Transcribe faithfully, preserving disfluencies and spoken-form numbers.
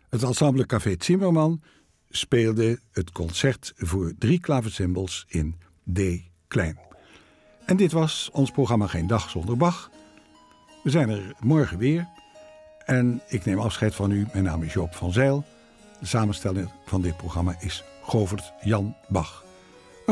Het ensemble Café Zimmermann speelde het concert voor drie klaversymbals in D klein. En dit was ons programma Geen Dag Zonder Bach. We zijn er morgen weer. En ik neem afscheid van u. Mijn naam is Joop van Zijl. De samensteller van dit programma is Govert Jan Bach.